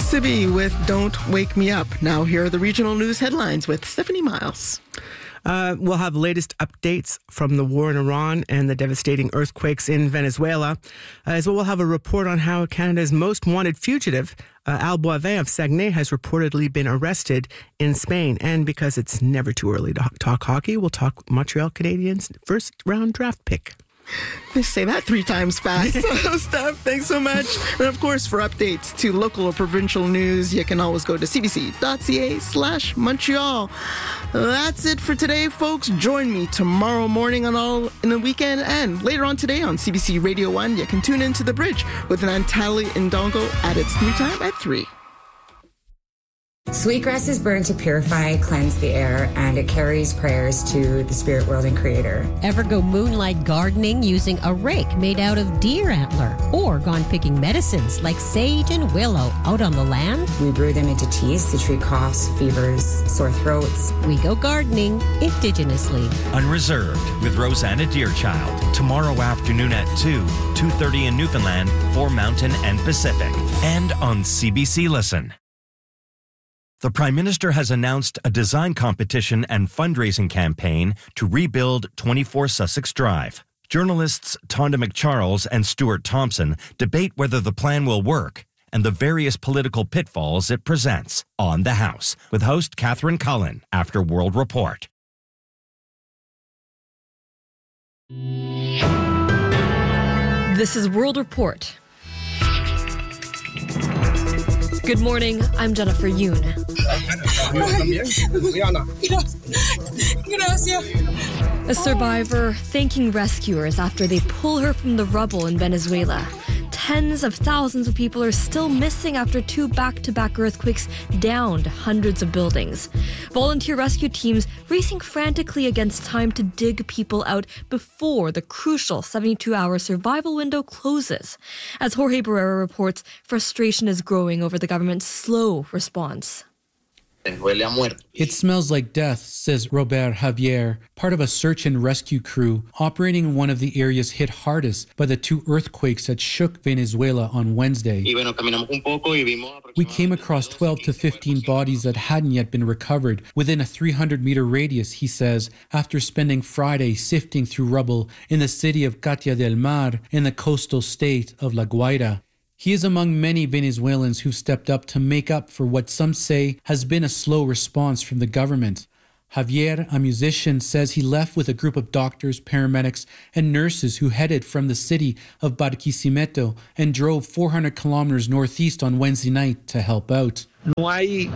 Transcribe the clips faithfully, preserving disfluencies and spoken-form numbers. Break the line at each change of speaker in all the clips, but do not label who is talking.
Sibi with Don't Wake Me Up. Now here are the regional news headlines with Stephanie Miles.
Uh, we'll have latest updates from the war in Iran and the devastating earthquakes in Venezuela. Uh, as well, we'll have a report on how Canada's most wanted fugitive, uh, Al Boivin of Saguenay, has reportedly been arrested in Spain. And because it's never too early to talk hockey, we'll talk Montreal Canadiens' first round draft pick.
They say that three times fast. So, Steph, thanks so much. And of course, for updates to local or provincial news, you can always go to cbc.ca slash Montreal. That's it for today, folks. Join me tomorrow morning on All in the Weekend, and later on today on C B C Radio one, you can tune into The Bridge with Nantali Ndongo at its new time at three.
Sweetgrass is burned to purify, cleanse the air, and it carries prayers to the spirit world and creator.
Ever go moonlight gardening using a rake made out of deer antler? Or gone picking medicines like sage and willow out on the land?
We brew them into teas to treat coughs, fevers, sore throats.
We go gardening indigenously.
Unreserved with Rosanna Deerchild. Tomorrow afternoon at two, two thirty in Newfoundland, for Mountain and Pacific. And on C B C Listen. The Prime Minister has announced a design competition and fundraising campaign to rebuild twenty-four Sussex Drive. Journalists Tonda McCharles and Stuart Thompson debate whether the plan will work and the various political pitfalls it presents on The House, with host Catherine Cullen after World Report.
This is World Report. Good morning, I'm Jennifer Yoon. A survivor thanking rescuers after they pull her from the rubble in Venezuela. Tens of thousands of people are still missing after two back-to-back earthquakes downed hundreds of buildings. Volunteer rescue teams racing frantically against time to dig people out before the crucial seventy-two hour survival window closes. As Jorge Barrera reports, frustration is growing over the government's slow response.
It smells like death, says Robert Javier, part of a search and rescue crew operating in one of the areas hit hardest by the two earthquakes that shook Venezuela on Wednesday. We came across twelve to fifteen bodies that hadn't yet been recovered within a three hundred meter radius, he says, after spending Friday sifting through rubble in the city of Catia del Mar in the coastal state of La Guaira. He is among many Venezuelans who've stepped up to make up for what some say has been a slow response from the government. Javier, a musician, says he left with a group of doctors, paramedics, and nurses who headed from the city of Barquisimeto and drove four hundred kilometers northeast on Wednesday night to help out. There's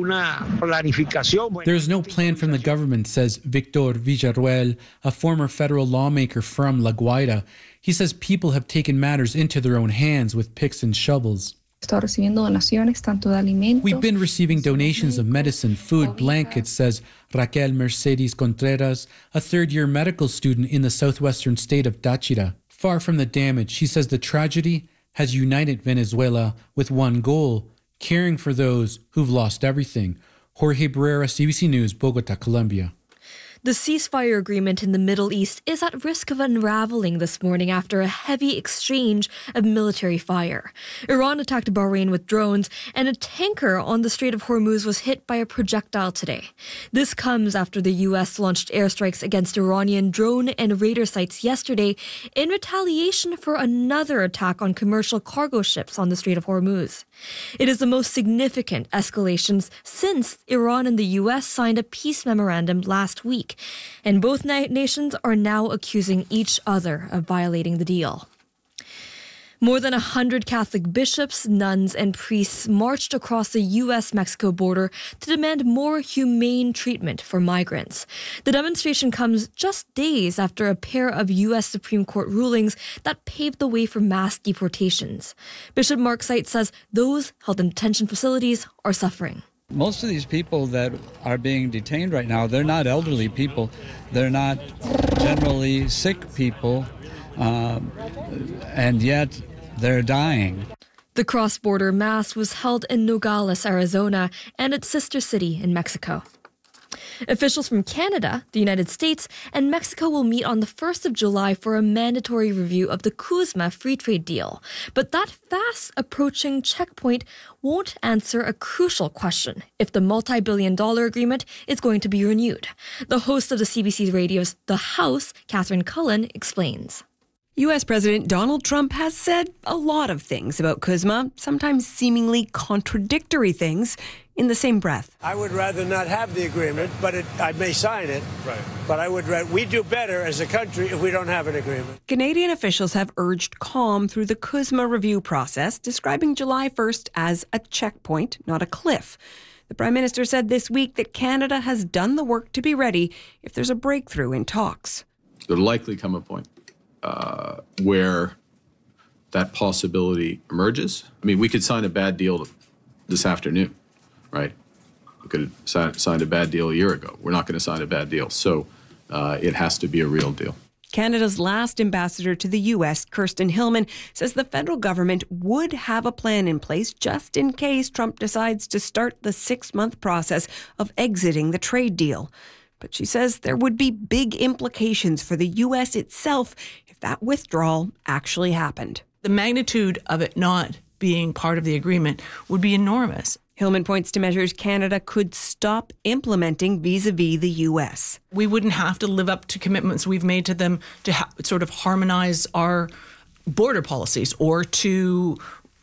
no plan from the government, says Victor Villarruel, a former federal lawmaker from La Guaira. He says people have taken matters into their own hands with picks and shovels. We've been receiving donations of medicine, food, blankets, says Raquel Mercedes Contreras, a third-year medical student in the southwestern state of Táchira. Far from the damage, she says the tragedy has united Venezuela with one goal, caring for those who've lost everything. Jorge Barrera, C B C News, Bogota, Colombia.
The ceasefire agreement in the Middle East is at risk of unraveling this morning after a heavy exchange of military fire. Iran attacked Bahrain with drones, and a tanker on the Strait of Hormuz was hit by a projectile today. This comes after the U S launched airstrikes against Iranian drone and radar sites yesterday in retaliation for another attack on commercial cargo ships on the Strait of Hormuz. It is the most significant escalations since Iran and the U S signed a peace memorandum last week. And both na- nations are now accusing each other of violating the deal. More than one hundred Catholic bishops, nuns, and priests marched across the U S Mexico border to demand more humane treatment for migrants. The demonstration comes just days after a pair of U S Supreme Court rulings that paved the way for mass deportations. Bishop Mark Sight says those held in detention facilities are suffering.
Most of these people that are being detained right now, they're not elderly people. They're not generally sick people, um, and yet they're dying.
The cross-border mass was held in Nogales, Arizona, and its sister city in Mexico. Officials from Canada, the United States, and Mexico will meet on the first of July for a mandatory review of the CUSMA free trade deal. But that fast approaching checkpoint won't answer a crucial question: if the multi-billion dollar agreement is going to be renewed. The host of the C B C Radio's The House, Catherine Cullen, explains.
U S President Donald Trump has said a lot of things about CUSMA, sometimes seemingly contradictory things, in the same breath.
I would rather not have the agreement, but it, I may sign it. Right. But I would rather, we do better as a country if we don't have an agreement.
Canadian officials have urged calm through the CUSMA review process, describing July first as a checkpoint, not a cliff. The Prime Minister said this week that Canada has done the work to be ready if there's a breakthrough in talks.
There'll likely come a point uh, where that possibility emerges. I mean, we could sign a bad deal this afternoon, right? We could have signed a bad deal a year ago. We're not going to sign a bad deal. So uh, it has to be a real deal.
Canada's last ambassador to the U S, Kirsten Hillman, says the federal government would have a plan in place just in case Trump decides to start the six-month process of exiting the trade deal. But she says there would be big implications for the U S itself if that withdrawal actually happened.
The magnitude of it not being part of the agreement would be enormous.
Hillman points to measures Canada could stop implementing vis-a-vis the U S.
We wouldn't have to live up to commitments we've made to them to ha- sort of harmonize our border policies or to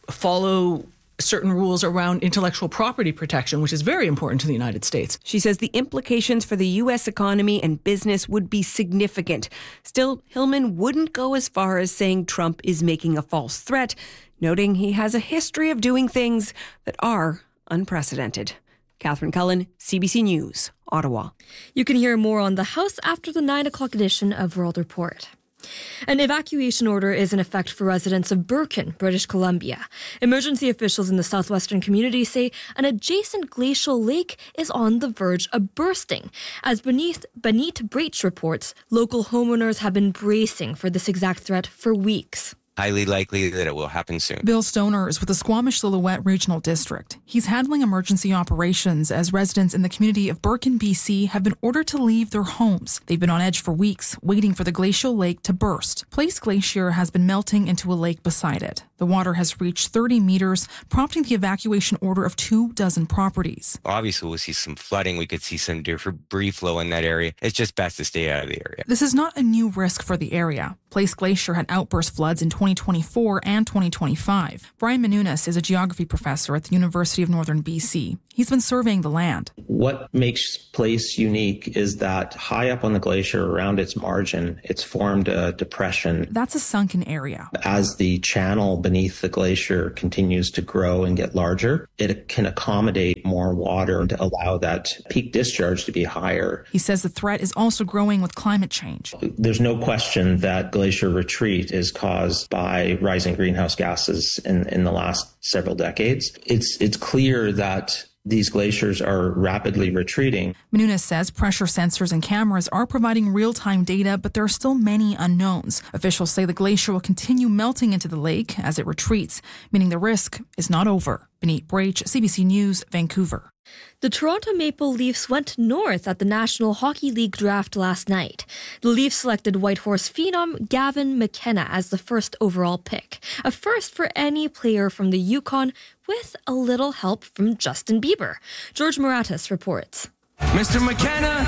follow certain rules around intellectual property protection, which is very important to the United States.
She says the implications for the U S economy and business would be significant. Still, Hillman wouldn't go as far as saying Trump is making a false threat, noting he has a history of doing things that are unprecedented. Catherine Cullen, C B C News, Ottawa.
You can hear more on The House after the nine o'clock edition of World Report. An evacuation order is in effect for residents of Birkin, British Columbia. Emergency officials in the southwestern community say an adjacent glacial lake is on the verge of bursting. As Beneath, Benit Breach reports, local homeowners have been bracing for this exact threat for weeks.
Highly likely that it will happen soon.
Bill Stoner is with the Squamish Silhouette Regional District. He's handling emergency operations as residents in the community of Birkin, B C have been ordered to leave their homes. They've been on edge for weeks, waiting for the glacial lake to burst. Place Glacier has been melting into a lake beside it. The water has reached thirty meters, prompting the evacuation order of two dozen properties.
Obviously, we'll see some flooding. We could see some debris flow in that area. It's just best to stay out of the area.
This is not a new risk for the area. Place Glacier had outburst floods in twenty twenty-four and twenty twenty-five. Brian Menounos is a geography professor at the University of Northern B C. He's been surveying the land.
What makes Place unique is that high up on the glacier, around its margin, it's formed a depression.
That's a sunken area.
As the channel beneath the glacier continues to grow and get larger, it can accommodate more water to allow that peak discharge to be higher.
He says the threat is also growing with climate change.
There's no question that glacier retreat is caused by rising greenhouse gases in, in the last several decades. It's it's clear that these glaciers are rapidly retreating.
Menounos says pressure sensors and cameras are providing real-time data, but there are still many unknowns. Officials say the glacier will continue melting into the lake as it retreats, meaning the risk is not over. Benit Breach, C B C News, Vancouver.
The Toronto Maple Leafs went north at the National Hockey League draft last night. The Leafs selected Whitehorse phenom Gavin McKenna as the first overall pick, a first for any player from the Yukon, with a little help from Justin Bieber. George Moratis reports.
Mister McKenna,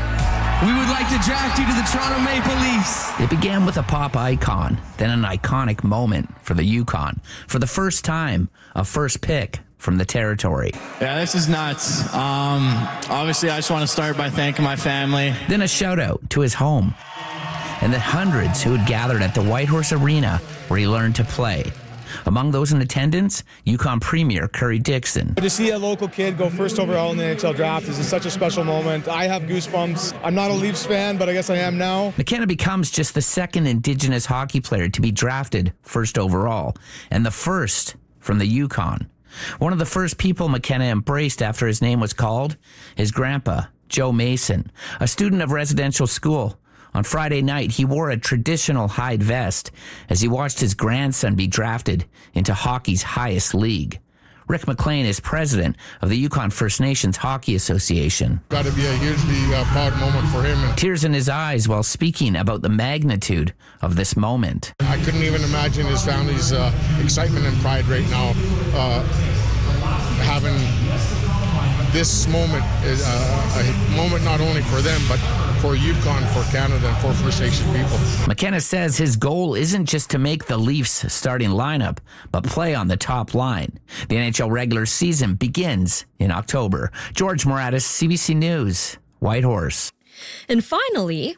we would like to draft you to the Toronto Maple Leafs.
It began with a pop icon, then an iconic moment for the Yukon. For the first time, a first pick from the territory.
Yeah, this is nuts. Um, obviously, I just want to start by thanking my family.
Then a shout out to his home and the hundreds who had gathered at the Whitehorse Arena where he learned to play. Among those in attendance, Yukon Premier Curry Dixon.
To see a local kid go first overall in the N H L draft is such a special moment. I have goosebumps. I'm not a Leafs fan, but I guess I am now.
McKenna becomes just the second Indigenous hockey player to be drafted first overall, and the first from the Yukon. One of the first people McKenna embraced after his name was called, his grandpa, Joe Mason, a student of residential school. On Friday night, he wore a traditional hide vest as he watched his grandson be drafted into hockey's highest league. Rick McLean is president of the Yukon First Nations Hockey Association.
Got to be a hugely uh, proud moment for him.
Tears in his eyes while speaking about the magnitude of this moment.
I couldn't even imagine his family's uh, excitement and pride right now, uh, having this moment is uh, a moment not only for them, but for Yukon, for Canada, and for First Nation people.
McKenna says his goal isn't just to make the Leafs starting lineup, but play on the top line. The N H L regular season begins in October. George Moratis, C B C News, Whitehorse.
And finally,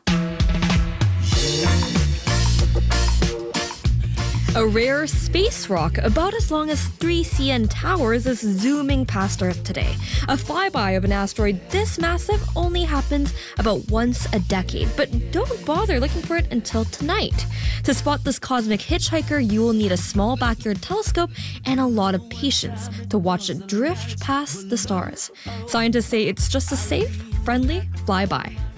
a rare space rock about as long as three C N towers is zooming past Earth today. A flyby of an asteroid this massive only happens about once a decade, but don't bother looking for it until tonight. To spot this cosmic hitchhiker, you will need a small backyard telescope and a lot of patience to watch it drift past the stars. Scientists say it's just a safe, friendly flyby.